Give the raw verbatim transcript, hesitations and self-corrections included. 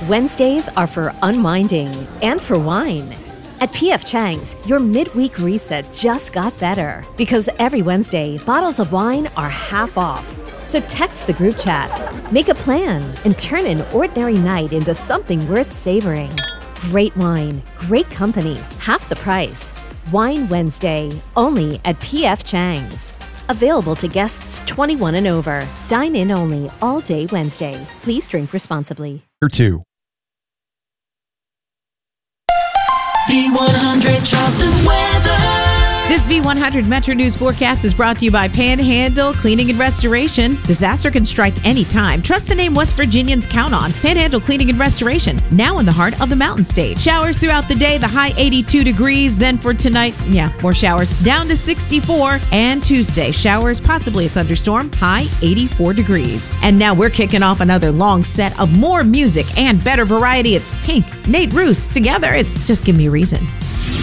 Wednesdays are for unwinding and for wine. At P F Chang's, your midweek reset just got better because every Wednesday, bottles of wine are half off. So text the group chat, make a plan, and turn an ordinary night into something worth savoring. Great wine, great company, half the price. Wine Wednesday, only at P F Chang's. Available to guests twenty-one and over. Dine in only all day Wednesday. Please drink responsibly. Or two. V one hundred Charleston weather. This V one hundred Metro News forecast is brought to you by Panhandle Cleaning and Restoration. Disaster can strike anytime. Trust the name West Virginians count on. Panhandle Cleaning and Restoration, now in the heart of the Mountain State. Showers throughout the day, the high eighty-two degrees. Then for tonight, yeah, more showers, down to sixty-four. And Tuesday, showers, possibly a thunderstorm, high eighty-four degrees. And now we're kicking off another long set of more music and better variety. It's Pink, Nate Roos, together. It's Just Give Me a Reason.